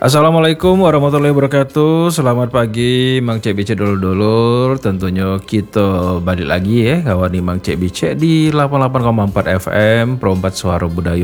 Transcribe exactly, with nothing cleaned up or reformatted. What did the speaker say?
Assalamualaikum warahmatullahi wabarakatuh. Selamat pagi Mang Cek Bicek dulur-dulur. Tentunya kita balik lagi ya kawan nih Mang Cek Bicek di delapan puluh delapan koma empat F M Perompat Suara Budaya